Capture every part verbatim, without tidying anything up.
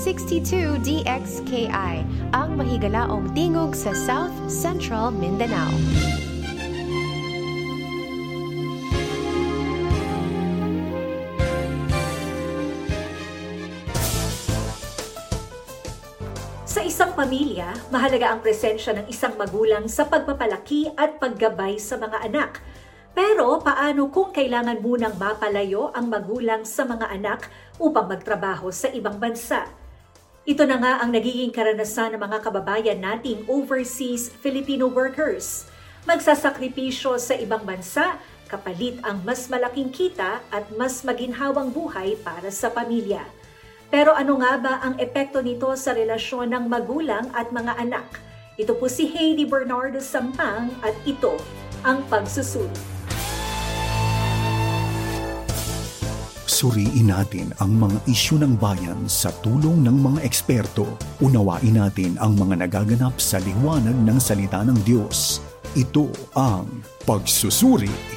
sixty-two D X K I, ang mahigalaong tingog sa South Central Mindanao. Sa isang pamilya, mahalaga ang presensya ng isang magulang sa pagpapalaki at paggabay sa mga anak. Pero paano kung kailangan munang mapalayo ang magulang sa mga anak upang magtrabaho sa ibang bansa? Ito na nga ang nagiging karanasan ng mga kababayan nating overseas Filipino workers. Magsasakripisyo sa ibang bansa, kapalit ang mas malaking kita at mas maginhawang buhay para sa pamilya. Pero ano nga ba ang epekto nito sa relasyon ng magulang at mga anak? Ito po si Heidi Bernardo Sampang at ito ang Pagsusuri. Suriin natin ang mga isyu ng bayan sa tulong ng mga eksperto. Unawain natin ang mga nagaganap sa liwanag ng salita ng Diyos. Ito ang Pagsusuri.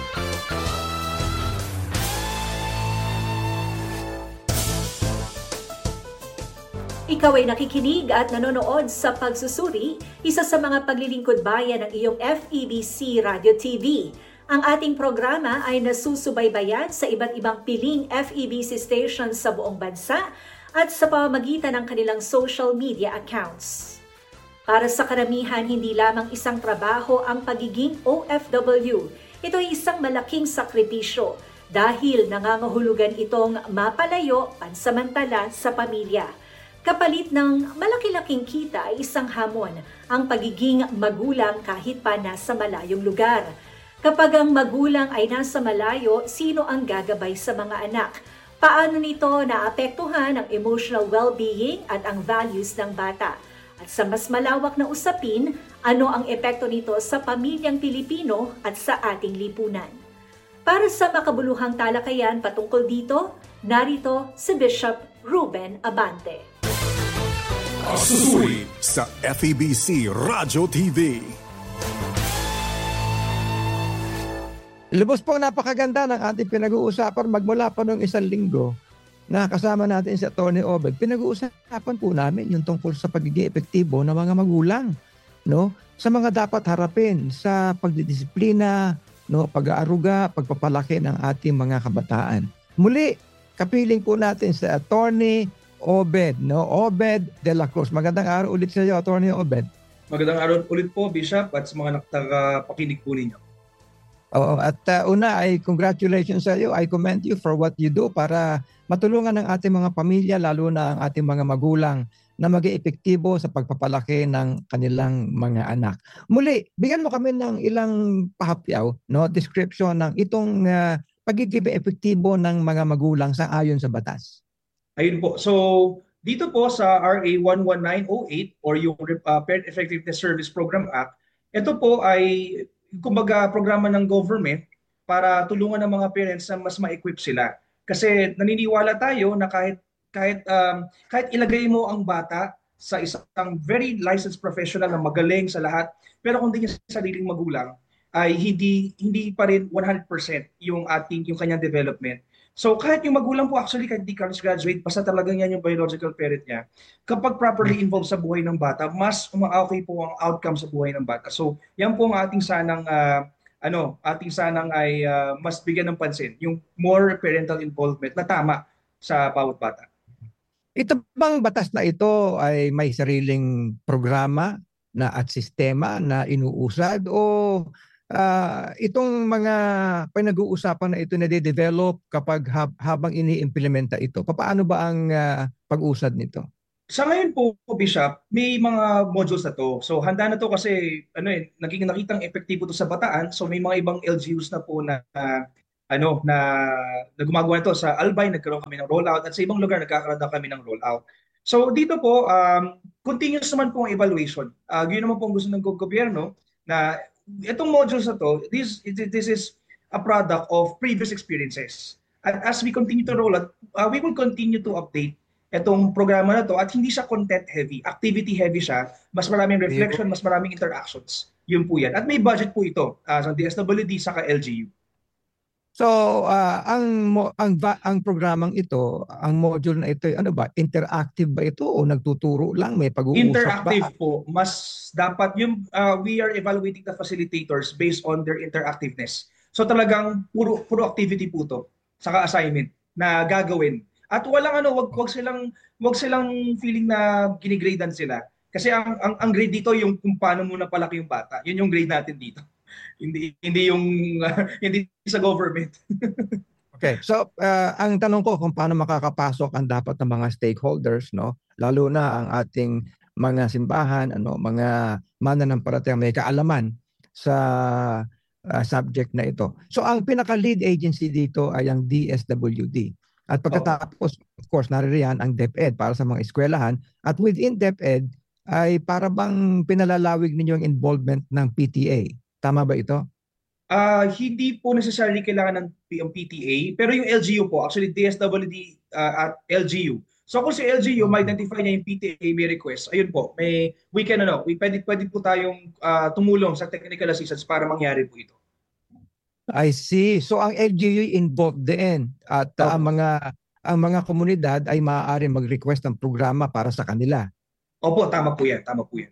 Ikaw ay nakikinig at nanonood sa Pagsusuri, isa sa mga paglilingkod bayan ng iyong F E B C Radio T V. Ang ating programa ay nasusubaybayan sa iba't ibang piling F E B C stations sa buong bansa at sa pamamagitan ng kanilang social media accounts. Para sa karamihan, hindi lamang isang trabaho ang pagiging O F W. Ito ay isang malaking sakripisyo dahil nangangahulugan itong mapalayo pansamantala sa pamilya. Kapalit ng malaki-laking kita ay isang hamon ang pagiging magulang kahit pa nasa malayong lugar. Kapag ang magulang ay nasa malayo, sino ang gagabay sa mga anak? Paano nito naapektuhan ang emotional well-being at ang values ng bata? At sa mas malawak na usapin, ano ang epekto nito sa pamilyang Pilipino at sa ating lipunan? Para sa makabuluhang talakayan patungkol dito, narito si Bishop Ruben Abante. Pagsusuri sa F E B C Radio T V. Lubos po napakaganda ng ating pinag-uusapan magmula pa noong isang linggo na kasama natin si Atty. Obed. Pinag-uusapan po namin yung tungkol sa pagiging epektibo ng mga magulang, no? Sa mga dapat harapin sa pagdidisiplina, no, pag-aaruga, pagpapalaki ng ating mga kabataan. Muli, kapiling po natin si Atty. Obed, no? Obed de la Cruz. Magandang araw ulit sa iyo, Atty. Obed. Magandang araw ulit po, Bishop, at sa mga nakatapakinig po ninyo. Oo, at uh, una ay congratulations sa iyo. I commend you for what you do para matulungan ng ating mga pamilya, lalo na ang ating mga magulang na maging epektibo sa pagpapalaki ng kanilang mga anak. Muli, bigyan mo kami ng ilang pahapyaw, no? Description ng itong uh, pagiging epektibo ng mga magulang sa ayon sa batas. Ayun po. So, dito po sa R A one one nine oh eight or yung uh, Parent Effectiveness Service Program Act, ito po ay kumbaga programa ng government para tulungan ng mga parents na mas ma-equip sila. Kasi naniniwala tayo na kahit kahit um, kahit ilagay mo ang bata sa isang very licensed professional na magaling sa lahat, pero kung hindi niya sariling magulang, ay hindi hindi pa rin one hundred percent yung ating yung kanyang development. So kahit yung magulang po actually kahit di college graduate, basta talagang yan yung biological parent niya, kapag properly involved sa buhay ng bata, mas uma-okay po ang outcome sa buhay ng bata. So yan po ang ating sanang uh, ano, ating sanang ay uh, mas bigyan ng pansin, yung more parental involvement na tama sa bawat bata. Ito bang batas na ito ay may sariling programa na at sistema na inuusad o Uh, itong mga pinag-uusapan na ito na de-develop kapag hab- habang ini-implementa ito? Paano ba ang uh, pag-usad nito? Sa ngayon po, Bishop, may mga modules na to. So handa na to kasi ano eh, naging nakitang epektibo to sa Bataan. So may mga ibang L G Us na po na uh, ano na, na gumagawa nito sa Albay, nagkaroon kami ng rollout at sa ibang lugar nagkakaroon kami ng rollout. So dito po, um, continuous naman po ang evaluation. Uh, yun naman po ang gusto ng gobyerno na itong modules na to, this, this is a product of previous experiences. And as we continue to roll out, uh, we will continue to update itong programa na to at hindi siya content heavy, activity heavy siya, mas maraming reflection, mas maraming interactions. Yun po yan. At may budget po ito uh, sa D S W D saka L G U. So, ah, ang mo ang va ang programang ito, ang module na ito, ano ba, interactive ba ito o nagtuturo lang, may pag-uusap ba? Interactive po, mas dapat yung uh, we are evaluating the facilitators based on their interactiveness. So talagang puro puro activity po to, saka assignment na gagawin. At walang ano, wag wag silang wag silang feeling na ginigradean sila. Kasi ang ang, ang grade dito yung kung paano mo napalaki yung bata. Yun yung grade natin dito. Hindi hindi yung uh, hindi sa government. Okay. So, ah, ang tanong ko kung paano makakapasok ang dapat ng mga stakeholders, no? Lalo na ang ating mga simbahan, ano, mga mananampalatayang may kaalaman sa ah, subject na ito. So, ang pinaka-lead agency dito ay ang D S W D. At pagkatapos, of course, naririyan ang DepEd para sa mga eskwelahan. At within DepEd ay para bang pinalalawig ninyo ang involvement ng P T A. Tama ba ito? Ah, hindi po necessarily kailangan ng P- ang P T A, pero yung L G U po, actually D S W D uh, at L G U. So kung si L G U ma-identify niya yung P T A may request, ayun po, may we can ano, we pwede pwede po tayong ah, tumulong sa technical assistance para mangyari po ito. I see. So ang L G U involved din at uh, ang Opo. mga ang mga komunidad ay maaari mag-request ng programa para sa kanila. Opo, tama po 'yan, tama po 'yan.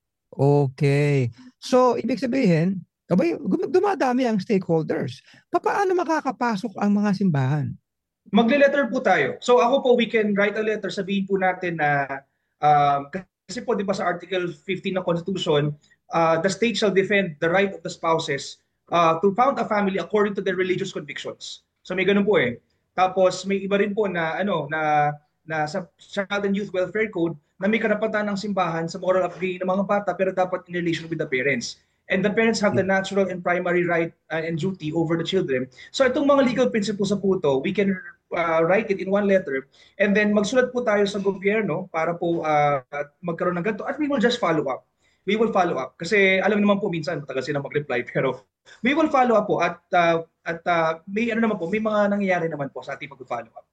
Okay. So ibig sabihin, abay, gum- dumadami ang stakeholders. Paano makakapasok ang mga simbahan? Magle-letter po tayo. So ako po, we can write a letter, sabihin po natin na um, kasi po 'di ba sa Article fifteen ng Constitution, uh, the state shall defend the right of the spouses uh, to found a family according to their religious convictions. So may ganun po eh. Tapos may iba rin po na ano na na sa Child and Youth Welfare Code na may karapatan ng simbahan sa moral upbringing ng mga bata pero dapat in relation with the parents. And the parents have the natural and primary right uh, and duty over the children. So itong mga legal principles sa puto, we can uh, write it in one letter and then magsulat po tayo sa gobyerno para po uh, magkaroon ng ganito at we will just follow up. We will follow up kasi alam naman po minsan matagal sila mag-reply pero we will follow up po at uh, at uh, may ano naman po, may mga nangyayari naman po sa ating pag-follow up.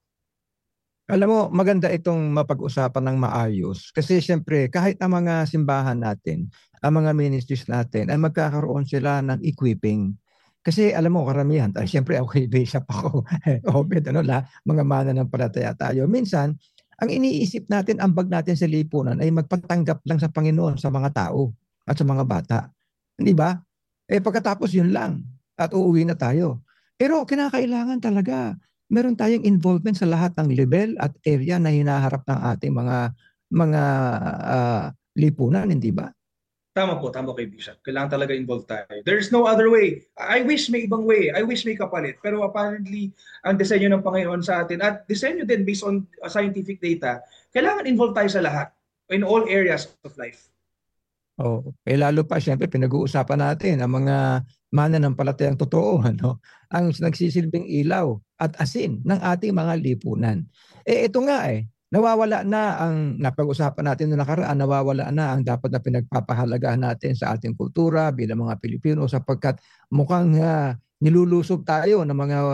Alam mo, maganda itong mapag-usapan ng maayos kasi siyempre kahit ang mga simbahan natin, ang mga ministries natin ay magkakaroon sila ng equipping. Kasi alam mo, karamihan, ay, siyempre ako, bishop ako, Obed, ano la, mga mananampalataya tayo. Minsan, ang iniisip natin, ambag natin sa lipunan ay magpatanggap lang sa Panginoon sa mga tao at sa mga bata. Hindi ba? Eh pagkatapos yun lang at uuwi na tayo. Pero kinakailangan talaga meron tayong involvement sa lahat ng level at area na hinaharap ng ating mga mga uh, lipunan, hindi ba? Tama po, tama kay Bishop. Kailangan talaga involved tayo. There's no other way. I wish may ibang way. I wish may kapalit. Pero apparently, ang disenyo ng Panginoon sa atin at disenyo din based on uh, scientific data, kailangan involved tayo sa lahat in all areas of life. Oh, eh lalo pa siyempre pinag-uusapan natin ang mga mananampalatayang totoo, ano, ang nagsisilbing ilaw at asin ng ating mga lipunan. Eh ito nga eh, nawawala na ang napag-usapan natin noong nakaraan, nawawala na ang dapat na pinagpapahalagahan natin sa ating kultura bilang mga Pilipino sapagkat mukhang uh, nilulusob tayo ng mga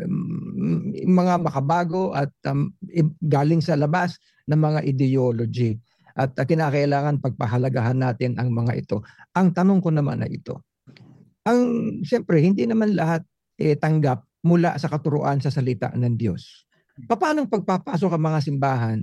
um, mga makabago at um, galing sa labas ng mga ideology. At uh, kinakailangan pagpahalagahan natin ang mga ito. Ang tanong ko naman na ito, ang siyempre hindi naman lahat eh, tanggap mula sa katuruan sa salita ng Diyos. Paano pagpapasok ang mga simbahan?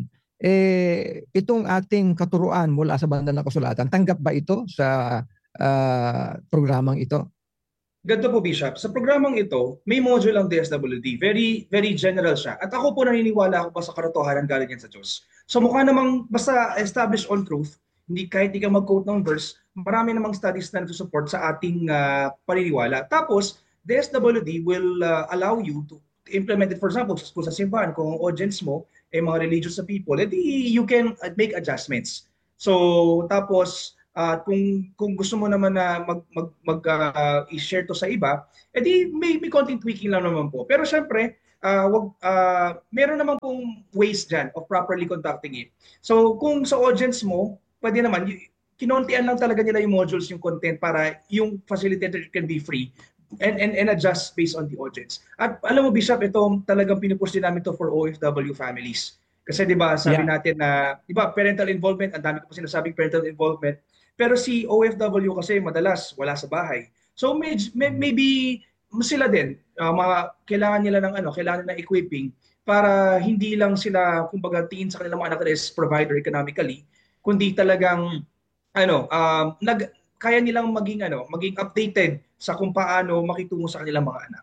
Eh, itong ating katuruan mula sa banda ng kasulatan, tanggap ba ito sa uh, programang ito? Ganito po, Bishop. Sa programang ito, may module ang D S W D. Very, very general siya. At ako po naniniwala ako pa sa katotohanan galing yan sa Diyos. So mukha namang basta established on truth, hindi kahit di ka mag-quote ng verse, marami namang studies na nagsusupport sa ating uh, paniniwala. Tapos, D S W D will uh, allow you to implement it. For example, kung sa simbahan, kung ang audience mo ay mga religious sa people, edi you can uh, make adjustments. So, tapos, at uh, kung kung gusto mo naman na mag mag, mag uh, i-share to sa iba, edi may may konting tweaking lang naman po. Pero syempre, uh, wag uh, meron naman pong ways diyan of properly conducting it. So kung sa audience mo, pwede naman kinontian lang talaga nila yung modules, yung content para yung facilitator can be free and and and adjust based on the audience. At alam mo, Bishop, ito talagang pinupush din namin to for O F W families. Kasi 'di ba, sabi yeah. natin na 'di ba parental involvement, ang dami ko pa sinasabing parental involvement. Pero si O F W kasi madalas wala sa bahay. So may, may, maybe sila din, uh, mga, kailangan nila ng ano, kailangan nila ng equipping para hindi lang sila kumbaga tingin sa kanilang mga anak as provider economically, kundi talagang ano, um, nag kaya nilang maging ano, maging updated sa kung paano makitungo sa kanilang mga anak.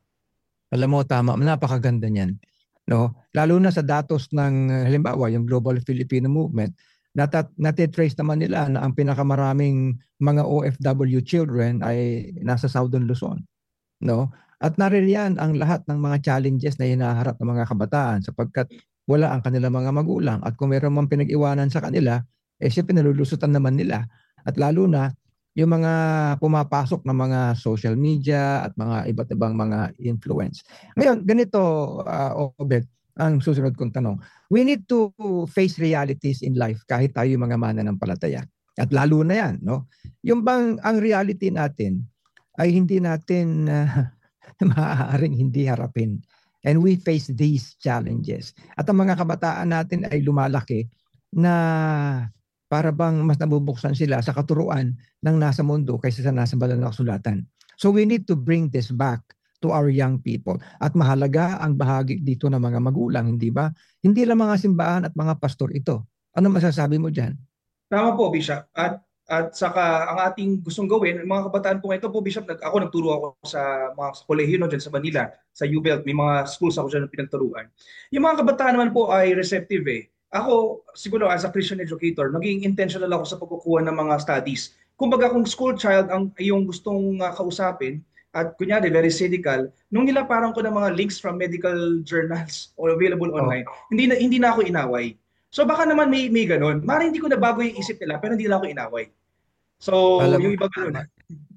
Alam mo, tama, napakaganda niyan. No? Lalo na sa datos ng halimbawa yung Global Filipino Movement, natat natitrace naman nila na ang pinakamaraming mga O F W children ay nasa Southern Luzon, no? At naririyan ang lahat ng mga challenges na hinaharap ng mga kabataan sapagkat wala ang kanilang mga magulang at kung meron mang pinag-iwanan sa kanila, eh siyempre nalulusutan naman nila. At lalo na yung mga pumapasok ng mga social media at mga iba't ibang mga influence. Ngayon, ganito, uh, Obed, ang susunod kong tanong. We need to face realities in life kahit tayo mga mananampalataya. At lalo na yan, no? Yung bang ang reality natin ay hindi natin uh, maaaring hindi harapin. And we face these challenges. At ang mga kabataan natin ay lumalaki na para bang mas nabubuksan sila sa katuruan ng nasa mundo kaysa sa nasa banal na kasulatan. So we need to bring this back to our young people. At mahalaga ang bahagi dito ng mga magulang, hindi ba? Hindi lang mga simbahan at mga pastor ito. Ano masasabi mo dyan? Tama po, Bishop. At at saka ang ating gustong gawin, mga kabataan po ito po, Bishop, nag, ako nagturo ako sa mga sa kolehiyo no, dyan sa Manila, sa U B E L T, may mga schools ako dyan na pinagturuan. Yung mga kabataan naman po ay receptive eh. Ako, siguro as a Christian educator, naging intentional ako sa pagkukuha ng mga studies. Kumbaga kung school child ang yung gustong uh, kausapin, at kunyari, very cynical, nung nilaparang ko ng mga links from medical journals or available online, oh. hindi na hindi na ako inaway. So baka naman may may ganun. Mara hindi ko nabago yung isip nila, pero hindi na ako inaway. So, alam yung iba ganun. Tama.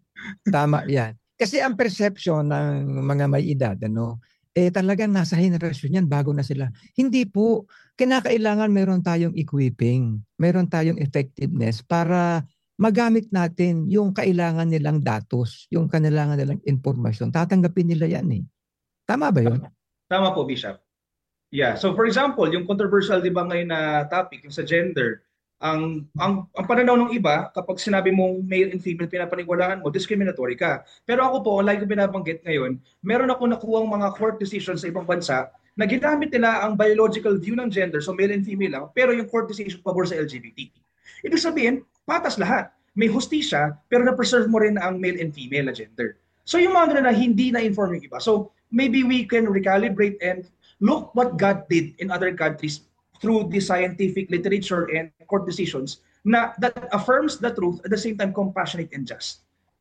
Tama yan. Kasi ang perception ng mga may edad, ano, eh talagang nasa henerasyon yan bago na sila. Hindi po, kinakailangan meron tayong equipping, meron tayong effectiveness para magamit natin yung kailangan nilang datos, yung kailangan nilang informasyon. Tatanggapin nila yan eh. Tama ba yun? Tama po, Bishop. Yeah. So for example, yung controversial di ba ngayon na topic, yung sa gender, ang ang ang pananaw ng iba kapag sinabi mong male and female pinapaniwalaan mo, discriminatory ka. Pero ako po, like ko binabanggit ngayon, meron ako nakuhang mga court decisions sa ibang bansa na ginamit nila ang biological view ng gender, so male and female lang, pero yung court decision pabor sa L G B T. Ibig sabihin, patas lahat. May hustisya, pero na-preserve mo rin ang male and female na gender. So yung mga na hindi na-inform yung iba. So maybe we can recalibrate and look what God did in other countries through the scientific literature and court decisions na that affirms the truth at the same time compassionate and just.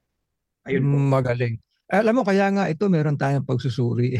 Ayun po. Magaling. Alam mo, kaya nga ito meron tayong pagsusuri.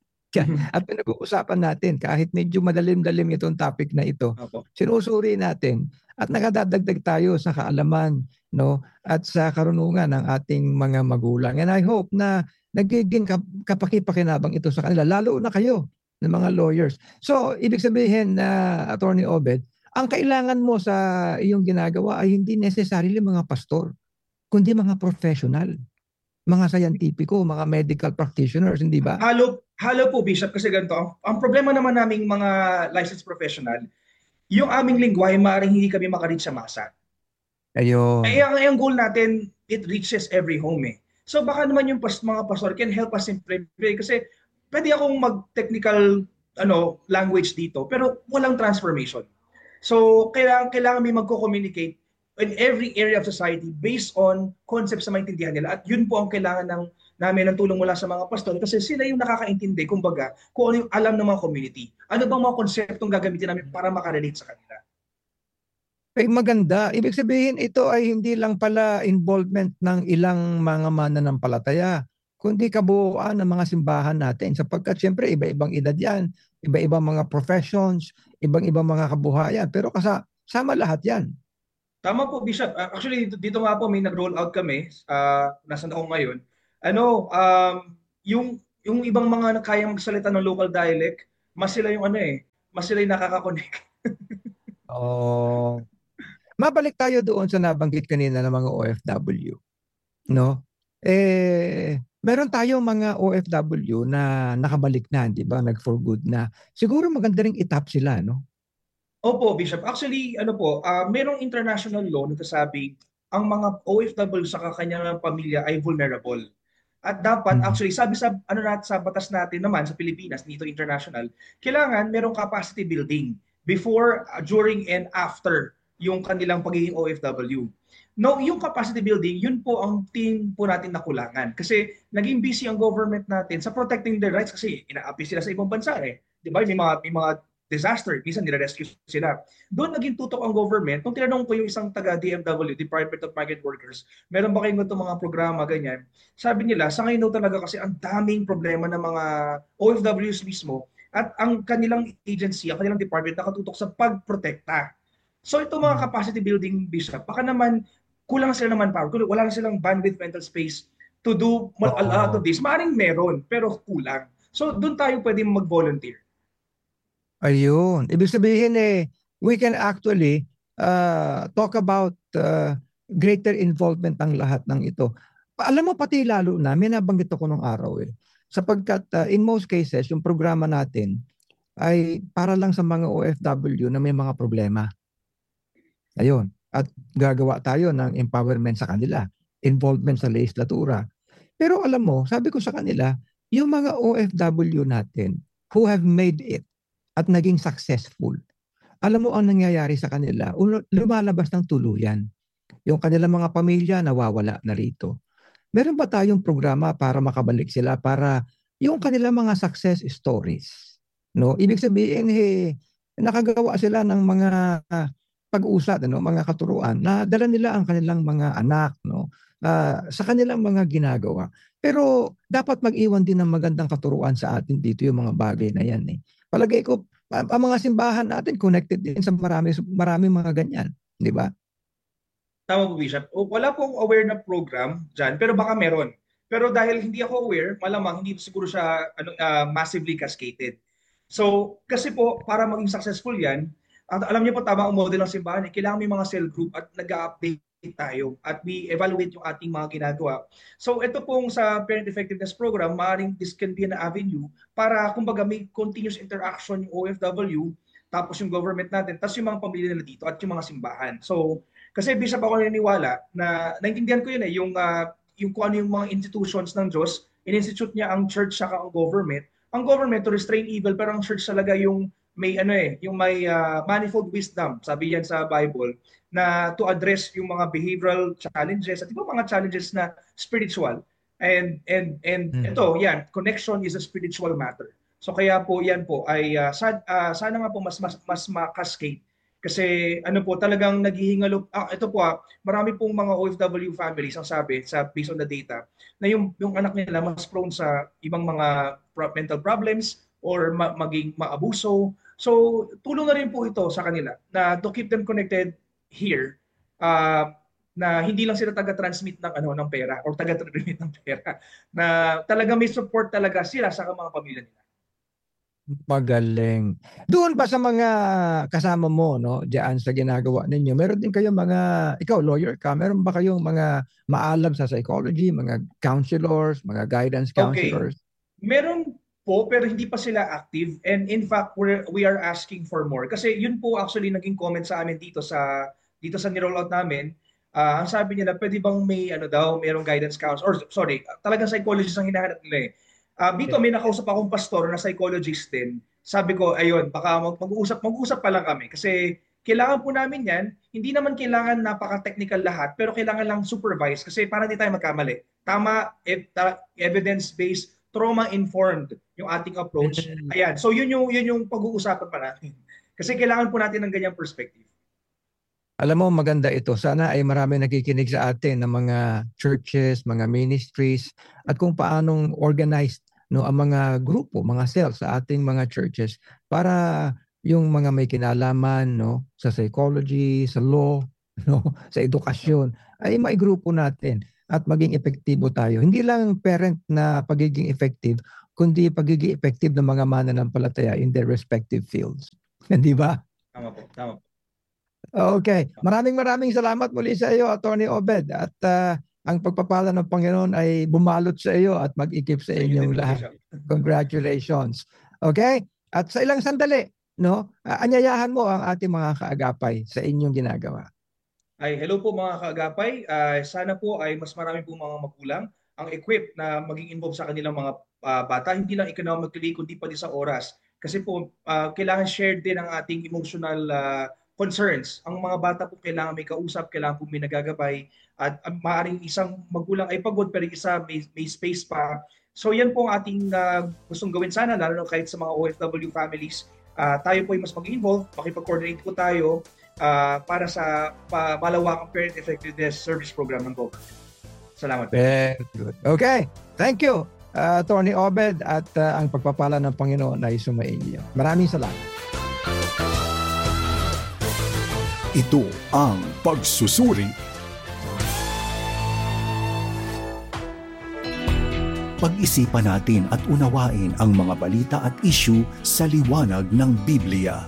At pinag-uusapan natin kahit medyo madalim-dalim itong topic na ito. Opo. Sinusuri natin at nakadadagdag tayo sa kaalaman, no, at sa karunungan ng ating mga magulang. And I hope na nagiging kapaki-pakinabang ito sa kanila, lalo na kayo ng mga lawyers. So, ibig sabihin na uh, Attorney Obed, ang kailangan mo sa iyong ginagawa ay hindi necessarily mga pastor, kundi mga professional, mga scientifico, mga medical practitioners, hindi ba? Halo, halo po, Bishop, kasi ganito. Ang, ang problema naman naming mga licensed professional, yung aming lingwahe, maaaring hindi kami makareach sa masa. Ayun. Ay, ang, ang goal natin, it reaches every home eh. So baka naman yung pas, mga pastor can help us simplify kasi pwede akong mag-technical ano, language dito, pero walang transformation. So, kailangan, kailangan may magko-communicate in every area of society based on concepts na maintindihan nila. At yun po ang kailangan ng, namin ng tulong mula sa mga pastor kasi sila yung nakakaintindi, kumbaga, kung ano yung alam ng mga community. Ano bang mga konseptong gagamitin namin para makarelate sa kanila. Ay, maganda. Ibig sabihin, ito ay hindi lang pala involvement ng ilang mga mananampalataya, kundi kabuuan ng mga simbahan natin sapagkat siyempre iba-ibang edad yan, iba-ibang mga professions, ibang-ibang mga kabuhayan, pero kasama lahat yan. Tama po, Bishop. Actually, dito, dito nga po may nag-roll out kami, uh, nasan ako ngayon. Ano, um, yung, yung ibang mga kayang magsalita ng local dialect, mas sila yung ano eh, mas sila yung nakaka-connect. Oh. Mabalik tayo doon sa nabanggit kanina ng mga O F W. No? Eh, meron tayong mga O F W na nakabalik na, di ba? Nag-for good na. Siguro maganda ring itap sila, no? Opo, Bishop. Actually, ano po, uh, merong international law na nagsasabing ang mga O F W sa kanyang pamilya ay vulnerable. At dapat, Mhm. actually, sabi sa, ano nat, sa batas natin naman sa Pilipinas, dito international, kailangan merong capacity building before, uh, during, and after yung kanilang pagiging O F W. No, yung capacity building, yun po ang team po natin nakulangan. Kasi naging busy ang government natin sa protecting their rights kasi inaapi sila sa ibang bansa eh. Di ba? May mga, may mga disaster, minsan nire-rescue sila. Doon naging tutok ang government. Nung tinanong ko yung isang taga D M W, Department of Migrant Workers, meron ba kayong ganitong mga programa, ganyan? Sabi nila, sa ngayon daw talaga kasi ang daming problema ng mga O F Ws mismo at ang kanilang agency, ang kanilang department nakatutok sa pagprotekta. So ito mga capacity building, Bishop, baka naman kulang sila ng manpower, wala na silang bandwidth, mental space to do a lot of Oo. this. Maaring meron, pero kulang. So doon tayo pwede mag-volunteer. Ayun. Ibig sabihin eh, we can actually uh, talk about uh, greater involvement ng lahat ng ito. Pa- Alam mo, pati lalo na, may nabanggit ako nung araw eh. Sapagkat uh, in most cases, yung programa natin ay para lang sa mga O F W na may mga problema. Ayun. At gagawa tayo ng empowerment sa kanila, involvement sa legislatura. Pero alam mo, sabi ko sa kanila, yung mga O F W natin who have made it at naging successful, alam mo ang nangyayari sa kanila, ulo- lumalabas ng tuluyan. Yung kanilang mga pamilya nawawala na rito. Meron ba tayong programa para makabalik sila para yung kanilang mga success stories? No, ibig sabihin eh, nakagawa sila ng mga ah, pag-usat, ano, mga katuruan na dala nila ang kanilang mga anak, no, ah, sa kanilang mga ginagawa. Pero dapat mag-iwan din ng magandang katuruan sa atin dito yung mga bagay na yan eh. Palagay ko, ang ang mga simbahan natin connected din sa marami marami mga ganyan, di ba? Tama po, Bishop. O, wala pong aware na program dyan, pero baka meron. Pero dahil hindi ako aware, malamang hindi siguro siya ano, ah, massively cascaded. So, kasi po, para maging successful yan, at alam niyo po tama ang model ng simbahan, eh, kailangan may mga cell group at nag-update tayo at we evaluate yung ating mga ginagawa. So, ito pong sa Parent Effectiveness Program, maaaring this can be an avenue para kumbaga may continuous interaction yung O F W, tapos yung government natin, tapos yung mga pamilya nila dito at yung mga simbahan. So, kasi Bishop ako naniniwala na naintindihan ko yun eh, yung, uh, yung kung ano yung mga institutions ng Diyos, in-institute niya ang church saka ang government. Ang government to restrain evil, pero ang church talaga yung may ano eh, yung may uh, manifold wisdom, sabi yan sa Bible, na to address yung mga behavioral challenges at iba mga challenges na spiritual. And and and Mm. ito, yan, connection is a spiritual matter. So kaya po yan po ay uh, sad, uh, sana nga po mas mas mas ma-cascade kasi ano po, talagang naghihingalo, ah, ito po ah, marami pong mga O F W families ang sabi, sa based on the data, na yung, yung anak nila mas prone sa ibang mga pro- mental problems or ma- maging maabuso. So, tulong na rin po ito sa kanila na to keep them connected here, uh, na hindi lang sila taga-transmit ng ano ng pera or taga-transmit ng pera, na talaga may support talaga sila sa mga pamilya nila. Magaling. Doon ba sa mga kasama mo, no, diyan sa ginagawa ninyo, meron din kayong mga, ikaw lawyer ka, meron ba kayong mga maalam sa psychology, mga counselors, mga guidance Okay. counselors? Meron po pero hindi pa sila active and in fact we're, we are asking for more kasi yun po actually naging comment sa amin dito sa dito sa ni-roll out namin. Ah, ang sabi nila pwede bang may ano daw merong guidance counselor or sorry talagang psychologist ang hinahanap nila eh. Ah, dito may nakausap akong pastor na psychologist din. Sabi ko ayun baka mag- mag-uusap mag-usap pa lang kami kasi kailangan po namin yan. Hindi naman kailangan napaka-technical lahat pero kailangan lang supervise kasi para hindi tayo magkamali. Tama, evidence-based, trauma-informed yung ating approach. Mm. Ayan. So yun yung yun yung pag-uusapan pa natin. Kasi kailangan po natin ng ganyang perspective. Alam mo, maganda ito. Sana ay marami nakikinig sa atin ng mga churches, mga ministries, at kung paanong organized, no, ang mga grupo, mga cells sa ating mga churches para yung mga may kinalaman, no, sa psychology, sa law, no, sa edukasyon, ay maigrupo natin at maging epektibo tayo. Hindi lang parent na pagiging effective, kundi pagiging effective ng mga mananampalataya in their respective fields. Di ba? Tama po. Tama po. Okay. Maraming maraming salamat muli sa iyo, Attorney Obed. At uh, ang pagpapala ng Panginoon ay bumalot sa iyo at mag-ikip sa Thank you inyong din po, lahat. Bishop. Congratulations. Okay? At sa ilang sandali, no, uh, anyayahan mo ang ating mga kaagapay sa inyong ginagawa. Ay, hello po mga kaagapay. Uh, sana po ay mas marami po mga magulang ang equipped na maging involved sa kanilang mga uh, bata, hindi lang economically, kundi pati sa oras. Kasi po, uh, kailangan shared din ang ating emotional uh, concerns. Ang mga bata po kailangan may kausap, kailangan po may nagagabay, at uh, maaaring isang magulang ay pagod, pero isa may, may space pa. So yan po ang ating uh, gustong gawin sana, lalo na kahit sa mga O F W families. Uh, tayo po ay mas mag-involve, makipag-coordinate po tayo uh, para sa uh, malawakang parent effectiveness service program ng government. Salamat. Very good. Okay. Thank you, uh, Attorney Obed, at uh, ang pagpapala ng Panginoon ay sumainyo. Maraming salamat. Ito ang Pagsusuri. Pag-isipan natin at unawain ang mga balita at issue sa liwanag ng Biblia.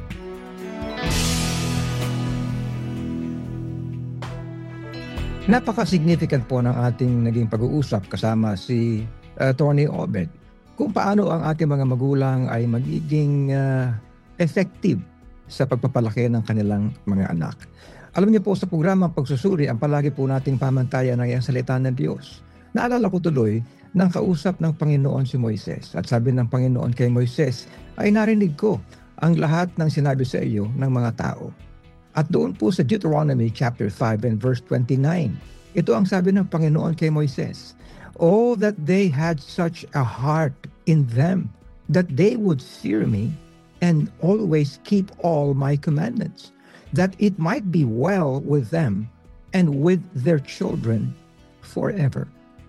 Napaka-significant po ng ating naging pag-uusap kasama si uh, Attorney Obed kung paano ang ating mga magulang ay magiging uh, effective sa pagpapalaki ng kanilang mga anak. Alam niyo po, sa programang Pagsusuri, ang palagi po nating pamantayan ng iyang salita ng Diyos. Naalala ko tuloy ng kausap ng Panginoon si Moises. At sabi ng Panginoon kay Moises, ay narinig ko ang lahat ng sinabi sa iyo ng mga tao. At doon po sa Deuteronomy chapter five and verse twenty-nine, ito ang sabi ng Panginoon kay Moises, "Oh, that they had such a heart in them, that they would fear me and always keep all my commandments, that it might be well with them and with their children forever."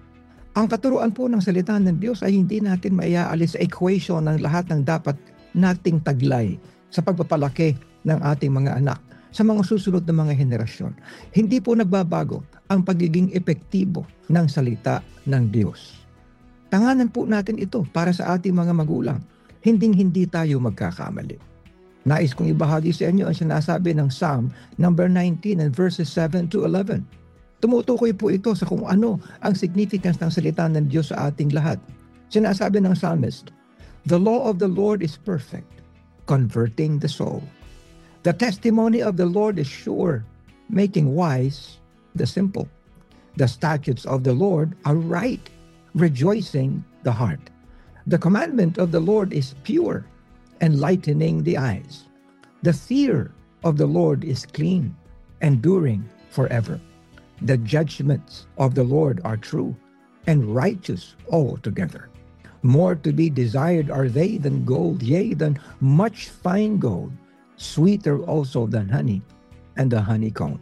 Ang katuruan po ng salita ng Diyos ay hindi natin maiaalis sa equation ng lahat ng dapat nating taglay sa pagpapalaki ng ating mga anak sa mga susunod na mga henerasyon. Hindi po nagbabago ang pagiging epektibo ng salita ng Diyos. Tanganan po natin ito para sa ating mga magulang. Hinding-hindi tayo magkakamali. Nais kong ibahagi sa inyo ang sinasabi ng Psalm number nineteen and verses seven to eleven. Tumutukoy po ito sa kung ano ang significance ng salita ng Diyos sa ating lahat. Sinasabi ng psalmist, "The law of the Lord is perfect, converting the soul. The testimony of the Lord is sure, making wise the simple. The statutes of the Lord are right, rejoicing the heart. The commandment of the Lord is pure, enlightening the eyes. The fear of the Lord is clean, enduring forever. The judgments of the Lord are true and righteous altogether. More to be desired are they than gold, yea, than much fine gold, sweeter also than honey and the honeycomb."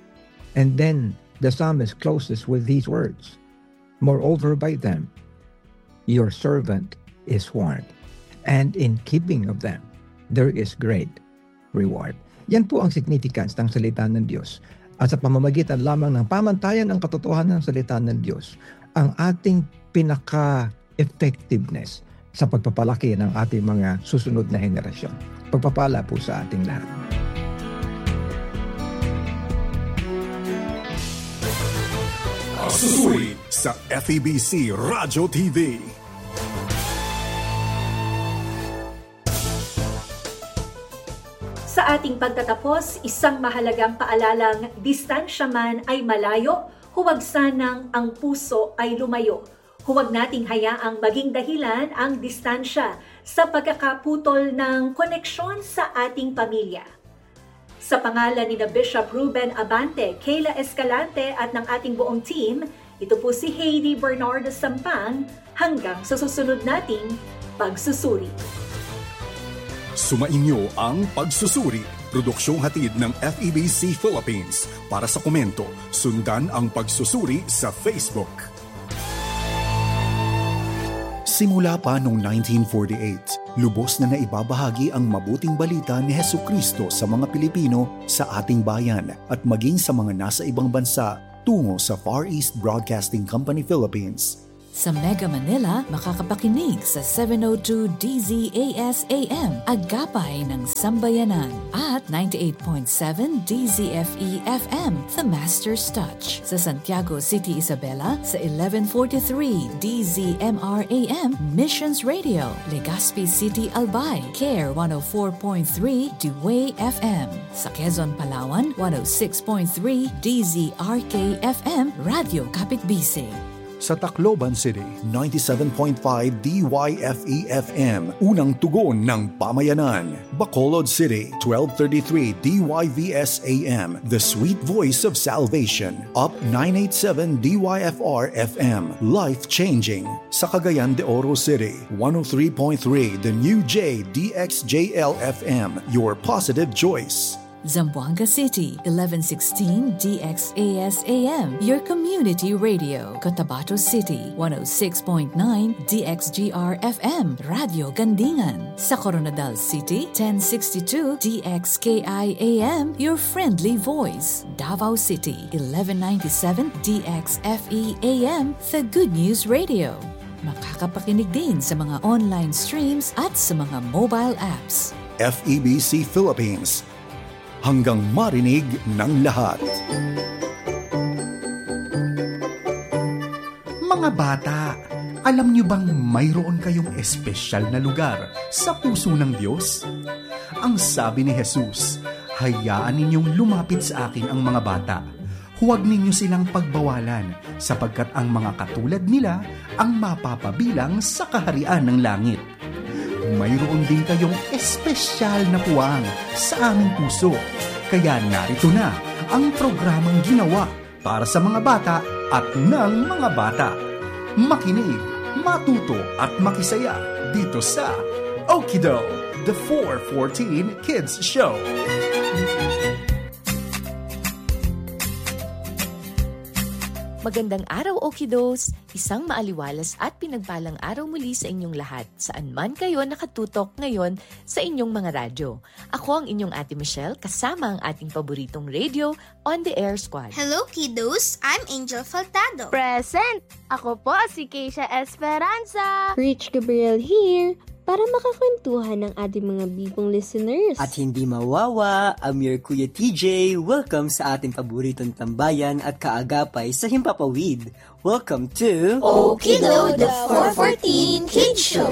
And then the psalmist closes with these words, "Moreover by them your servant is warned, and in keeping of them there is great reward." Yan po ang significance ng salita ng Diyos. At sa pamamagitan lamang ng pamantayan ng katotohanan ng salita ng Diyos, ang ating pinaka-effectiveness sa pagpapalaki ng ating mga susunod na henerasyon. Pagpapala po sa ating lahat. Pagsusuri sa F E B C Radio T V. Sa ating pagtatapos, isang mahalagang paalalang distansya man ay malayo, huwag sanang ang puso ay lumayo. Huwag nating hayaang maging dahilan ang distansya sa pagkakaputol ng koneksyon sa ating pamilya. Sa pangalan ni na Bishop Ruben Abante, Kayla Escalante at ng ating buong team, ito po si Heidi Bernardo Sampang, hanggang sa susunod nating Pagsusuri. Sumainyo ang Pagsusuri, produksyong hatid ng F E B C Philippines. Para sa komento, sundan ang Pagsusuri sa Facebook. Simula pa noong nineteen forty-eight, lubos na naibabahagi ang mabuting balita ni Hesukristo sa mga Pilipino sa ating bayan at maging sa mga nasa ibang bansa tungo sa Far East Broadcasting Company Philippines. Sa Mega Manila, makakapakinig sa seven oh two D Z A S A M, Agapay ng Sambayanan, at ninety-eight point seven D Z F E F M, The Master's Touch. Sa Santiago City, Isabela, sa eleven forty-three D Z M R A M, Missions Radio. Legazpi City, Albay, Care one oh four point three Dewey F M. Sa Quezon, Palawan, one oh six point three D Z R K F M, Radio Kapitbisig. Sa Tacloban City, ninety-seven point five D Y F E F M, unang tugon ng pamayanan. Bacolod City, twelve thirty-three D Y V S A M, the sweet voice of salvation. Up nine eighty-seven D Y F R F M, life-changing. Sa Cagayan de Oro City, one oh three point three The New J D X J L F M, your positive choice. Zamboanga City, eleven sixteen D X A S A M, your community radio. Cotabato City, one oh six point nine D X G R F M, Radio Gandingan. Sa Coronadal City, ten sixty-two D X K I A M, your friendly voice. Davao City, eleven ninety-seven D X F E A M, The Good News Radio. Makakapakinig din sa mga online streams at sa mga mobile apps. F E B C Philippines, hanggang marinig ng lahat. Mga bata, alam niyo bang mayroon kayong espesyal na lugar sa puso ng Diyos? Ang sabi ni Jesus, hayaan ninyong lumapit sa akin ang mga bata. Huwag ninyo silang pagbawalan, sapagkat ang mga katulad nila ang mapapabilang sa kaharian ng langit. Mayroon din kayong espesyal na puwang sa aming puso. Kaya narito na ang programang ginawa para sa mga bata at ng mga bata. Makinig, matuto at makisaya dito sa Okido, the four fourteen Kids Show. Magandang araw, Okidos! Isang maaliwalas at pinagpalang araw muli sa inyong lahat, saan man kayo nakatutok ngayon sa inyong mga radyo. Ako ang inyong Ate Michelle, kasama ang ating paboritong radio on the air squad. Hello, kiddos! I'm Angel Faltado. Present! Ako po si Keisha Esperanza. Rich Gabriel here, para makakwentuhan ng ating mga bibong listeners. At hindi mawawa, I'm your Kuya T J. Welcome sa ating paboritong tambayan at kaagapay sa Himpapawid. Welcome to Okido, the four fourteen Kids Show.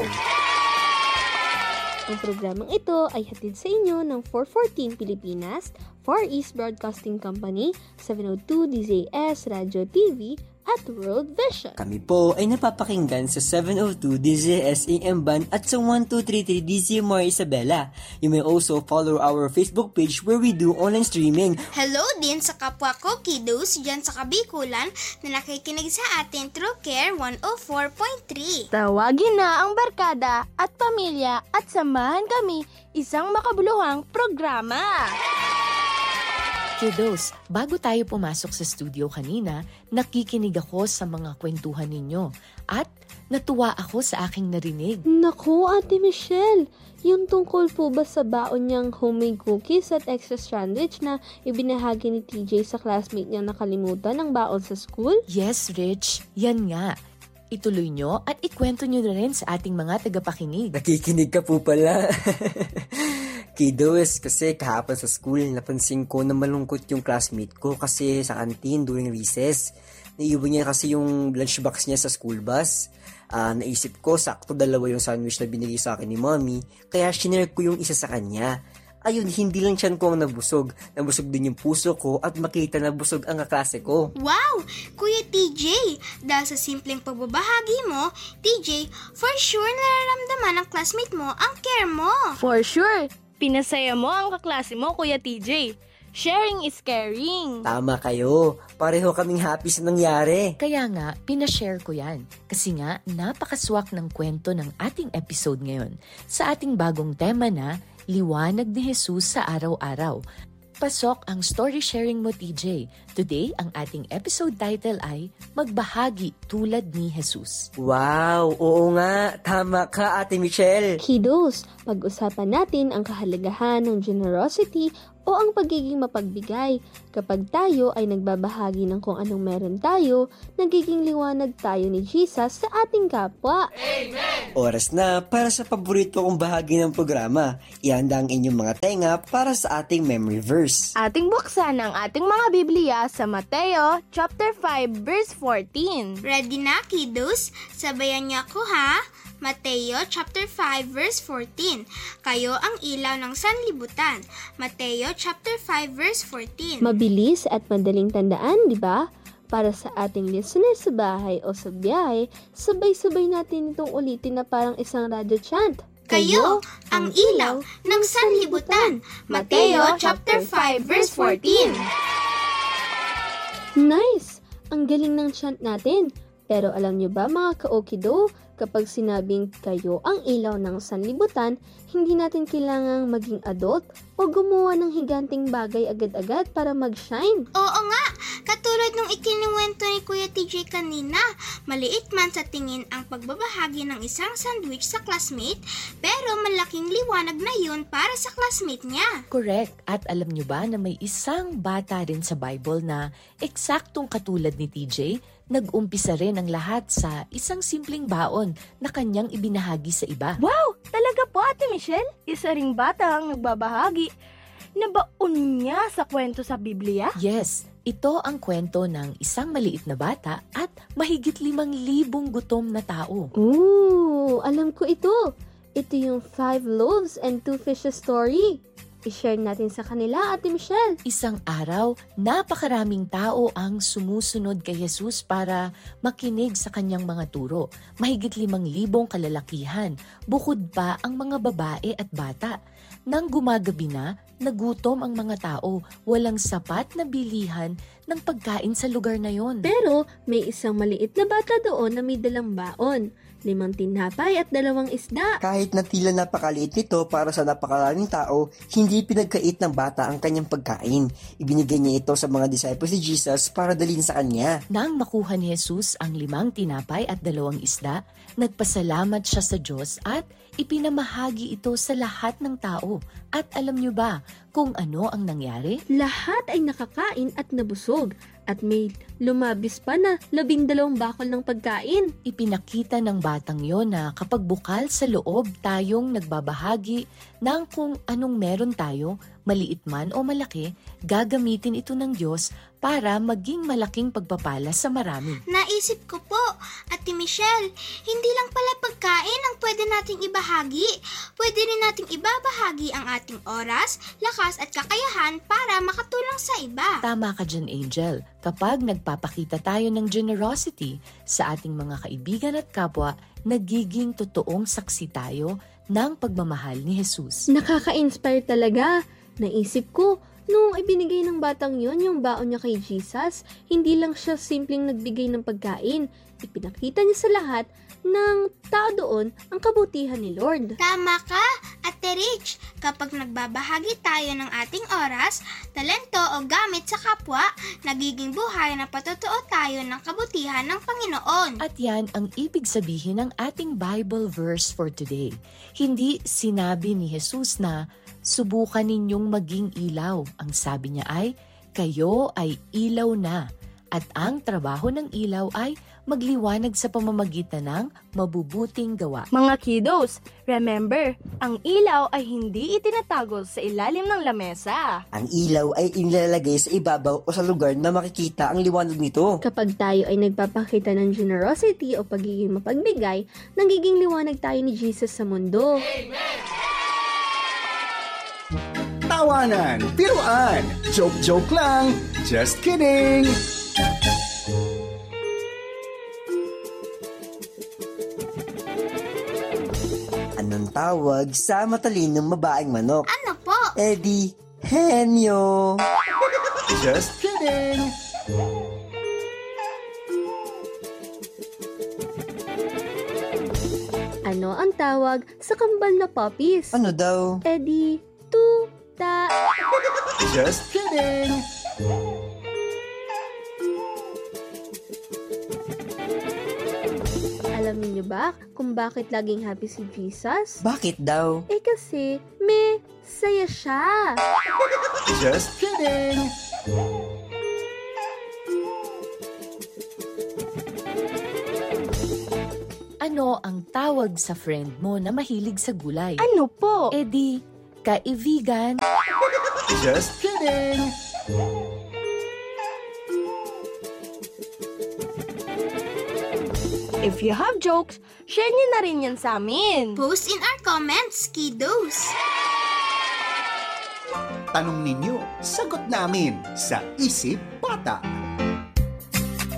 Ang programang ito ay hatid sa inyo ng four fourteen Pilipinas, Far East Broadcasting Company, seven oh two D Z S Radio T V, at World Vision. Kami po ay napapakinggan sa seven oh two D Z S A M Band at sa one two three three D Z More Isabela. You may also follow our Facebook page where we do online streaming. Hello din sa kapwa ko kiddos dyan sa Kabikulan na nakikinig sa atin through Care one oh four point three. Tawagin na ang barkada at pamilya at samahan kami isang makabuluhang programa. Kiddos, bago tayo pumasok sa studio kanina, nakikinig ako sa mga kwentuhan ninyo at natuwa ako sa aking narinig. Naku, Ate Michelle, yung tungkol po ba sa baon niyang homemade cookies at extra sandwich na ibinahagi ni T J sa classmate niyang nakalimutan ng baon sa school? Yes, Rich, yan nga. Ituloy nyo at ikwento nyo na rin sa ating mga tagapakinig. Nakikinig ka po pala. Kiddos, kasi kahapon sa school, napansin ko na malungkot yung classmate ko kasi sa canteen during recess. Naiiwan niya kasi yung lunchbox niya sa school bus. Uh, naisip ko, sakto dalawa yung sandwich na binigay sa akin ni mommy, kaya shinare ko yung isa sa kanya. Ayun, hindi lang tiyan ko ang nabusog. Nabusog din yung puso ko at makita na busog ang kaklase ko. Wow! Kuya T J, dahil sa simpleng pagbabahagi mo, T J, for sure nararamdaman ng classmate mo ang care mo. For sure! Pinasaya mo ang kaklase mo, Kuya T J. Sharing is caring. Tama kayo. Pareho kaming happy sa nangyari. Kaya nga, pinashare ko yan. Kasi nga, napakaswak ng kwento ng ating episode ngayon sa ating bagong tema na Liwanag ni Jesus sa Araw-Araw. Pasok ang story sharing mo, T J. Today, ang ating episode title ay Magbahagi Tulad ni Jesus. Wow! Oo nga! Tama ka, Ate Michelle! Kiddos, pag-usapan natin ang kahalagahan ng generosity o ang pagiging mapagbigay. Kapag tayo ay nagbabahagi ng kung anong meron tayo, nagiging liwanag tayo ni Jesus sa ating kapwa. Amen! Oras na para sa paborito kong bahagi ng programa. Ihanda ang inyong mga tenga para sa ating memory verse. Ating buksan ang ating mga Biblia sa Mateo chapter five verse fourteen. Ready na, kiddos? Sabayan niyo ako, ha? Mateo chapter five verse fourteen. Kayo ang ilaw ng sanlibutan. Mateo chapter five verse fourteen. Mabilis at madaling tandaan, di ba? Para sa ating listeners sa bahay o sa biyahe, sabay-sabay natin itong ulitin na parang isang radio chant. Kayo ang ilaw ng sanlibutan. Mateo chapter five verse fourteen. Nice! Ang galing ng chant natin. Pero alam nyo ba mga ka-okido, kapag sinabing kayo ang ilaw ng sanlibutan, hindi natin kailangang maging adult o gumawa ng higanting bagay agad-agad para mag-shine. Oo nga, katulad nung ikiniwento ni Kuya T J kanina, maliit man sa tingin ang pagbabahagi ng isang sandwich sa classmate, pero malaking liwanag na yun para sa classmate niya. Correct. At alam nyo ba na may isang bata rin sa Bible na eksaktong katulad ni T J, nag-umpisa rin ang lahat sa isang simpleng baon na kanyang ibinahagi sa iba. Wow! Talaga po, Ate Michelle? Isa ring bata ang nagbabahagi. Nabaon niya sa kwento sa Biblia? Yes, ito ang kwento ng isang maliit na bata at mahigit limang libong gutom na tao. Ooh, alam ko ito. Ito yung five loaves and two fishes story. I-share natin sa kanila, Ate Michelle. Isang araw, napakaraming tao ang sumusunod kay Jesus para makinig sa kanyang mga turo. Mahigit limang libong kalalakihan, bukod pa ang mga babae at bata. Nang gumagabi na, nagutom ang mga tao, walang sapat na bilihan ng pagkain sa lugar na yon. Pero may isang maliit na bata doon na may dalang baon. Limang tinapay at dalawang isda. Kahit na tila napakaliit nito para sa napakaraming tao, hindi pinagkait ng bata ang kanyang pagkain. Ibinigay niya ito sa mga disciples ni Jesus para dalhin sa kanya. Nang makuha ni Jesus ang limang tinapay at dalawang isda, nagpasalamat siya sa Diyos at ipinamahagi ito sa lahat ng tao. At alam niyo ba kung ano ang nangyari? Lahat ay nakakain at nabusog. At may lumabis pa na labing dalawang bakol ng pagkain. Ipinakita ng batang yon na kapag bukal sa loob tayong nagbabahagi ng kung anong meron tayo, maliit man o malaki, gagamitin ito ng Diyos para maging malaking pagpapala sa marami. Naisip ko po, Ate Michelle, hindi lang pala pagkain ang pwede nating ibahagi. Pwede rin nating ibabahagi ang ating oras, lakas at kakayahan para makatulong sa iba. Tama ka dyan, Angel. Kapag nagpapakita tayo ng generosity sa ating mga kaibigan at kapwa, nagiging totoong saksi tayo ng pagmamahal ni Jesus. Nakaka-inspire talaga. Naisip ko, nung ibinigay ng batang yon yung baon niya kay Jesus, hindi lang siya simpleng nagbigay ng pagkain. Ipinakita niya sa lahat ng tao doon ang kabutihan ni Lord. Tama ka, Ate Rich. Kapag nagbabahagi tayo ng ating oras, talento o gamit sa kapwa, nagiging buhay na patotoo tayo ng kabutihan ng Panginoon. At yan ang ibig sabihin ng ating Bible verse for today. Hindi sinabi ni Jesus na subukan ninyong maging ilaw. Ang sabi niya ay, kayo ay ilaw na. At ang trabaho ng ilaw ay magliwanag sa pamamagitan ng mabubuting gawa. Mga kiddos, remember, ang ilaw ay hindi itinatago sa ilalim ng lamesa. Ang ilaw ay inilalagay sa ibabaw o sa lugar na makikita ang liwanag nito. Kapag tayo ay nagpapakita ng generosity o pagiging mapagbigay, nagiging liwanag tayo ni Jesus sa mundo. Amen! Tawanan, biruan, joke-joke lang, just kidding! Anong tawag sa matalinong babaeng manok? Ano po? Eh di, henyo! Just kidding! Ano ang tawag sa kambal na puppies? Ano daw? Eh di, tuta! Just kidding! Alam niyo ba kung bakit laging happy si Jesus? Bakit daw? Eh kasi may saya siya. Just kidding! Ano ang tawag sa friend mo na mahilig sa gulay? Ano po? Eh di, kaibigan. Just kidding! If you have jokes, share niyo na rin yan sa amin. Post in our comments, kiddos. Tanong ninyo, sagot namin sa Isip Bata.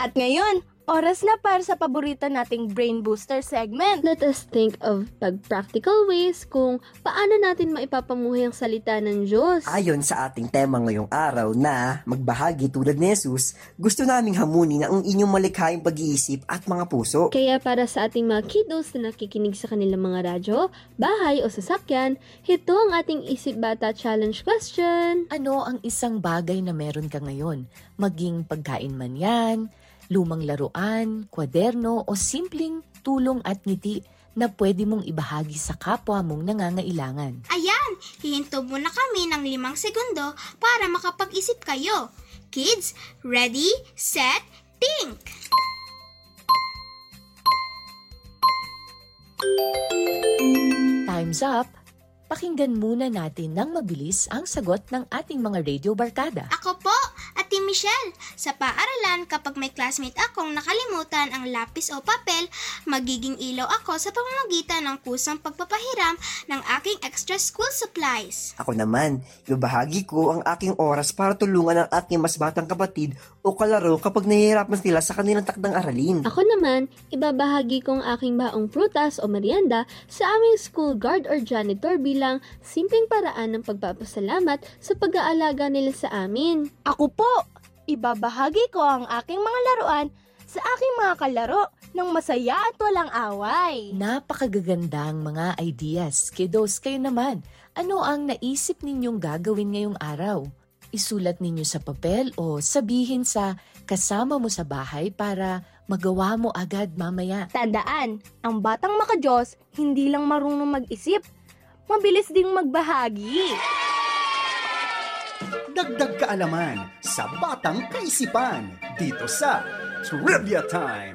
At ngayon, oras na para sa paborito nating Brain Booster segment. Let us think of pag-practical ways kung paano natin maipapamuhay ang salita ng Diyos. Ayon sa ating tema ngayong araw na magbahagi tulad ni Jesus, gusto naming hamunin ang inyong malikhaing pag-iisip at mga puso. Kaya para sa ating mga kiddos na nakikinig sa kanilang mga radyo, bahay o sasakyan, ito ang ating Isip Bata Challenge question. Ano ang isang bagay na meron ka ngayon? Maging pagkain man yan, lumang laruan, kwaderno o simpleng tulong at ngiti na pwede mong ibahagi sa kapwa mong nangangailangan. Ayan, hihinto muna kami ng limang segundo para makapag-isip kayo. Kids, ready, set, think! Time's up! Pakinggan muna natin ng mabilis ang sagot ng ating mga radio barkada. Ako po, Ate Michelle. Sa paaralan, kapag may classmate akong nakalimutan ang lapis o papel, magiging ilaw ako sa pamamagitan ng kusang pagpapahiram ng aking extra school supplies. Ako naman, ibabahagi ko ang aking oras para tulungan ang aking mas batang kapatid o kalaro kapag nahihirapan sila sa kanilang takdang aralin. Ako naman, ibabahagi ko ang aking baong prutas o merienda sa aming school guard or janitor bilang simpleng paraan ng pagpapasalamat sa pag-aalaga nila sa amin. Ako po, ibabahagi ko ang aking mga laruan sa aking mga kalaro ng masaya at walang away. Napakagagandang mga ideas. Kiddos, kayo naman, ano ang naisip ninyong gagawin ngayong araw? Isulat ninyo sa papel o sabihin sa kasama mo sa bahay para magawa mo agad mamaya. Tandaan, ang batang makadiyos hindi lang marunong mag-isip, mabilis ding magbahagi. Dagdag kaalaman sa Batang Kaisipan dito sa Trivia Time.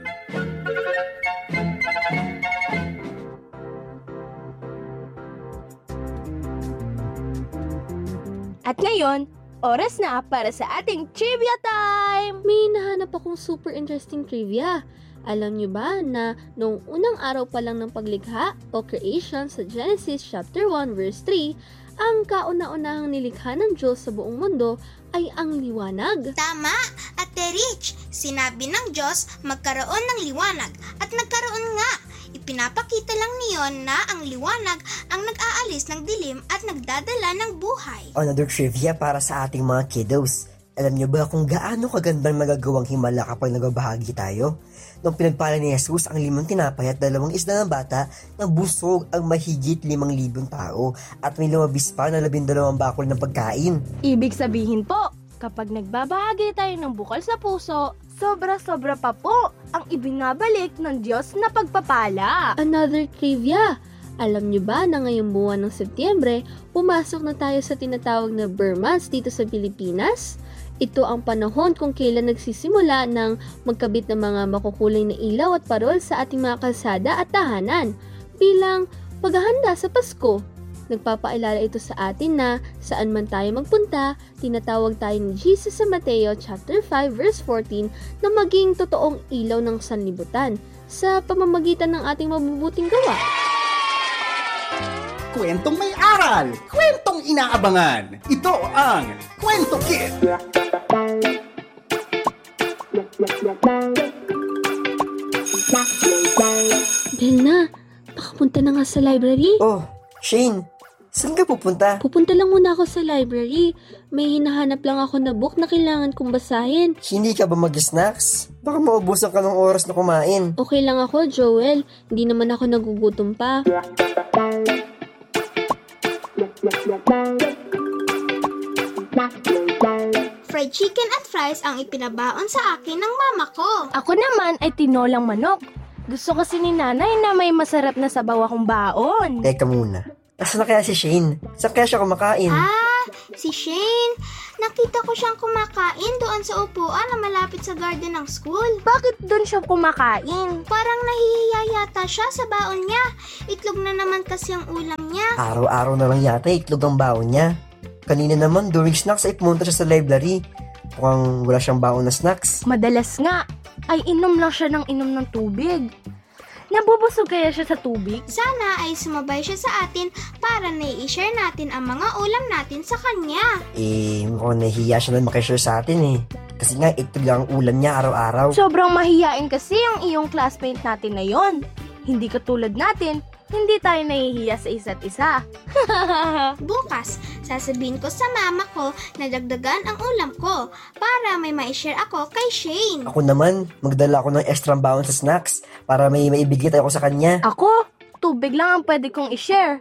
At ngayon, oras na para sa ating Trivia Time! May nahanap akong super interesting trivia. Alam niyo ba na noong unang araw pa lang ng paglikha o creation sa Genesis chapter one verse three, ang kauna-unahang nilikha ng Diyos sa buong mundo ay ang liwanag? Tama, Ate Rich. Sinabi ng Diyos magkaroon ng liwanag at nagkaroon nga. Ipinapakita lang niyon na ang liwanag ang nag-aalis ng dilim at nagdadala ng buhay. Another trivia para sa ating mga kiddos. Alam niyo ba kung gaano kagandang magagawang himala kapag nagbabahagi tayo? Nung pinagpala ni Jesus ang limang tinapay at dalawang isda ng bata, nabusog ang mahigit limang libong tao at may lumabis pa na labindalawang bakul ng pagkain. Ibig sabihin po, kapag nagbabahagi tayo ng bukal sa puso, sobra-sobra pa po ang ibinabalik ng Diyos na pagpapala. Another trivia. Alam niyo ba na ngayong buwan ng Setyembre, pumasok na tayo sa tinatawag na Burr Months dito sa Pilipinas? Ito ang panahon kung kailan nagsisimula ng magkabit ng mga makukulay na ilaw at parol sa ating mga kalsada at tahanan bilang paghahanda sa Pasko. Nagpapaalala ito sa atin na saan man tayo magpunta, tinatawag tayo ni Jesus sa Mateo chapter five verse fourteen na maging totoong ilaw ng sanlibutan sa pamamagitan ng ating mabubuting gawa. Kwentong may aral, kwentong inaabangan. Ito ang Kwento Kid. Belna, nakapunta na nga sa library. Oh, Shane, saan ka pupunta? Pupunta lang muna ako sa library. May hinahanap lang ako na book na kailangan kong basahin. Hindi ka ba mag-snacks? Baka maubusan ka ng oras na kumain. Okay lang ako, Joel. Hindi naman ako nagugutom pa. Fried chicken at fries ang ipinabaon sa akin ng mama ko. Ako naman ay tinolang manok. Gusto kasi ni nanay na may masarap na sabaw akong baon. Teka muna. Nasaan na kaya si Shane? Saan kaya siya kumakain? Ah, si Shane. Nakita ko siyang kumakain doon sa upuan na malapit sa garden ng school. Bakit doon siya kumakain? Parang nahihiya yata siya sa baon niya. Itlog na naman kasi ang ulam niya. Araw-araw na lang yata itlog ang baon niya. Kanina naman during snacks ay pumunta siya sa library. Mukhang wala siyang baon na snacks. Madalas nga ay inom lang siya ng inom ng tubig. Nabubusog kaya siya sa tubig? Sana ay sumabay siya sa atin para nai-share natin ang mga ulam natin sa kanya. Eh, mukhang nahihiya siya na makishare sa atin eh. Kasi nga, ito lang ang ulam niya araw-araw. Sobrang mahiyain kasi ang iyong classmate natin na yon. Hindi katulad natin, hindi tayo nahihiya sa isa't isa. Bukas, sasabihin ko sa mama ko na dagdagan ang ulam ko para may ma-share ako kay Shane. Ako naman, magdala ako ng extra baon sa snacks para may maibigay tayo sa kanya. Ako, tubig lang ang pwede kong i-share.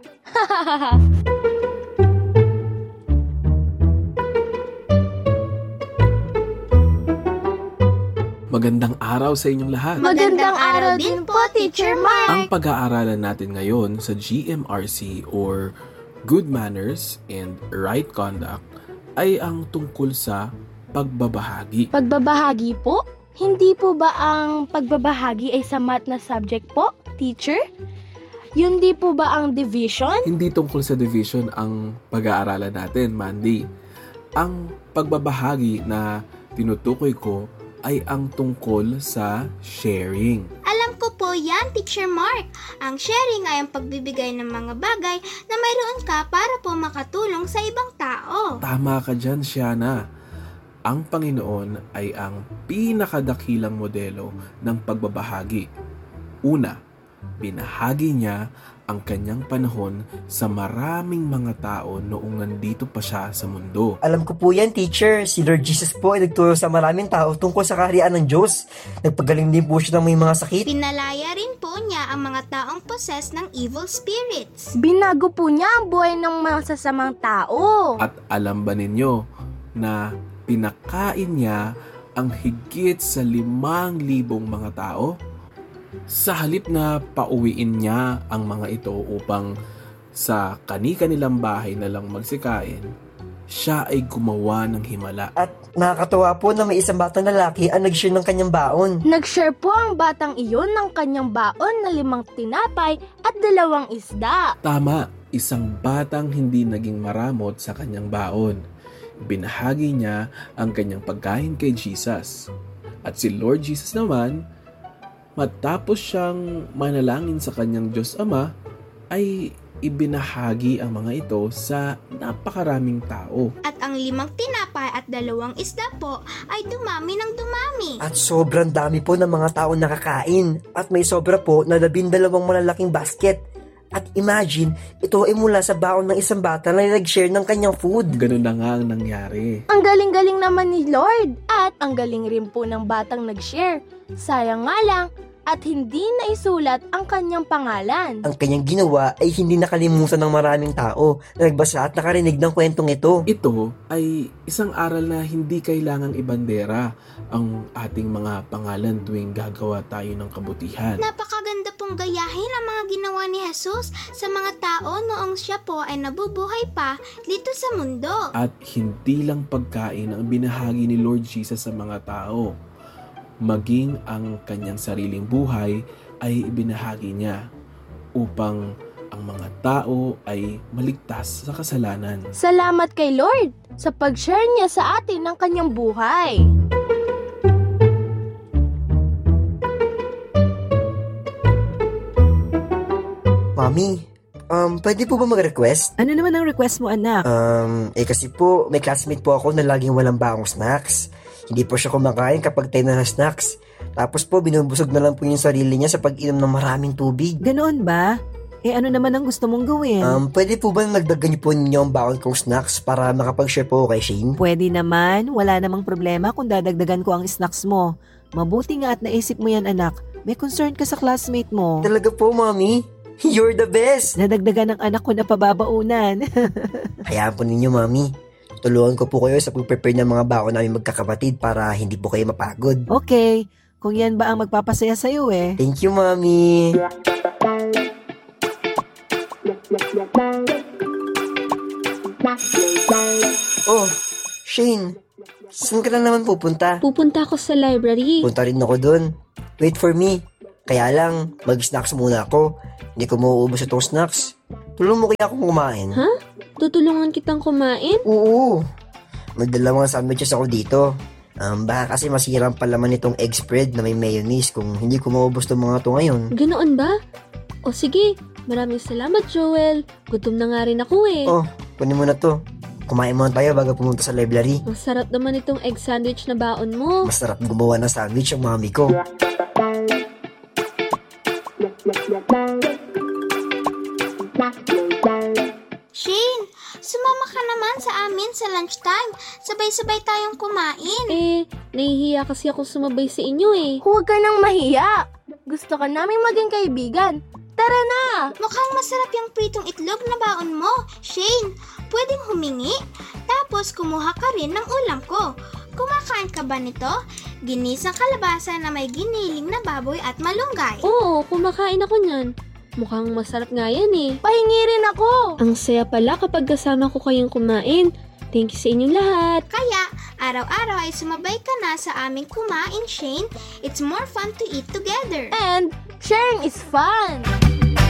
Magandang araw sa inyong lahat. Magandang araw din po, Teacher Mark. Ang pag-aaralan natin ngayon sa G M R C or Good Manners and Right Conduct ay ang tungkol sa pagbabahagi. Pagbabahagi po? Hindi po ba ang pagbabahagi ay sa math na subject po, teacher? Yun di po ba ang division? Hindi tungkol sa division ang pag-aaralan natin, Mandy. Ang pagbabahagi na tinutukoy ko ay ang tungkol sa sharing. Alam ko po yan, Teacher Mark. Ang sharing ay ang pagbibigay ng mga bagay na mayroon ka para po makatulong sa ibang tao. Tama ka dyan, Shiana. Ang Panginoon ay ang pinakadakilang modelo ng pagbabahagi. Una, binahagi niya ang kanyang panahon sa maraming mga tao noong nandito pa siya sa mundo. Alam ko po yan, teacher. Si Lord Jesus po ay nagturo sa maraming tao tungkol sa kaharian ng Diyos. Nagpagaling din po siya ng may mga sakit. Pinalaya rin po niya ang mga taong possessed ng evil spirits. Binago po niya ang buhay ng mga sasamang tao. At alam ba ninyo na pinakain niya ang higit sa limang libong mga tao? Sa halip na pauwiin niya ang mga ito upang sa kani-kanilang bahay na lang magsikain, siya ay gumawa ng himala. At nakakatawa po na may isang batang lalaki ang nag-share ng kanyang baon. Nag-share po ang batang iyon ng kanyang baon na limang tinapay at dalawang isda. Tama, isang batang hindi naging maramot sa kanyang baon. Binahagi niya ang kanyang pagkain kay Jesus. At si Lord Jesus naman, matapos siyang manalangin sa kanyang Diyos Ama, ay ibinahagi ang mga ito sa napakaraming tao. At ang limang tinapay at dalawang isda po ay dumami ng dumami. At sobrang dami po ng mga tao nakakain. At may sobra po na labindalawang malalaking basket. At imagine, ito ay mula sa baon ng isang bata na nag-share ng kanyang food. Ganun na nga ang nangyari. Ang galing-galing naman ni Lord. At ang galing rin po ng batang nag-share. Sayang nga lang, at hindi naisulat ang kanyang pangalan. Ang kanyang ginawa ay hindi nakalimutan ng maraming tao na nagbasa at nakarinig ng kwentong ito. Ito ay isang aral na hindi kailangang ibandera ang ating mga pangalan tuwing gagawa tayo ng kabutihan. Napakaganda pong gayahin ang mga ginawa ni Jesus sa mga tao noong siya po ay nabubuhay pa dito sa mundo. At hindi lang pagkain ang binahagi ni Lord Jesus sa mga tao, maging ang kanyang sariling buhay ay ibinahagi niya upang ang mga tao ay maligtas sa kasalanan. Salamat kay Lord sa pag-share niya sa atin ng kanyang buhay. Mami, um, pwede po ba mag-request? Ano naman ang request mo, anak? Um, eh kasi po, may classmate po ako na laging walang baong snacks. Hindi po siya kumakain kapag tayo na snacks. Tapos po, binubusog na lang po yung sarili niya sa pag-inom ng maraming tubig. Ganoon ba? Eh ano naman ang gusto mong gawin? Um, pwede po ba nagdagan niyo po ninyo ang baon kong snacks para makapag-share po kay Shane? Pwede naman. Wala namang problema kung dadagdagan ko ang snacks mo. Mabuti nga at naisip mo yan, anak. May concern ka sa classmate mo. Talaga po, Mami? You're the best! Nadagdagan ng anak ko na pababaunan. Hayaan po ninyo, Mami. Tulungan ko po kayo sa pag-prepare ng mga baon namin magkakapatid para hindi po kayo mapagod. Okay. Kung yan ba ang magpapasaya sa'yo eh. Thank you, Mami. Oh, Shane. Saan ka na naman pupunta? Pupunta ako sa library. Punta rin ako dun. Wait for me. Kaya lang, mag-snacks muna ako. Hindi ko mauubos itong snacks. Tulungan mo kaya akong kumain. Ha? Tutulungan kitang kumain? Oo. May dalawang sandwiches ako dito. Um, baka kasi masira ang palaman itong egg spread na may mayonnaise kung hindi ko maubos itong mga to ngayon. Ganoon ba? O sige, maraming salamat, Joel. Gutom na nga rin ako eh. Oh, kunin mo na to. kumain muna tayo bago pumunta sa library. Masarap naman itong egg sandwich na baon mo. Masarap gumawa ng sandwich yung mami ko. Shane, sumama ka naman sa amin sa lunchtime. Sabay-sabay tayong kumain. Eh, nahihiya kasi ako sumabay sa inyo eh. Huwag ka nang mahiya. Gusto ka naming maging kaibigan. Tara na! Mukhang masarap yung pritong itlog na baon mo. Shane, pwedeng humingi? Tapos kumuha ka rin ng ulam ko. Kumakain ka ba nito? Ginisang kalabasa na may giniling na baboy at malunggay. Oo, kumakain ako niyan. Mukhang masarap nga yan eh. Pahingi rin ako! Ang saya pala kapag kasama ko kayong kumain. Thank you sa inyong lahat. Kaya, araw-araw ay sumabay ka na sa aming kumain, Shane. It's more fun to eat together. And sharing is fun!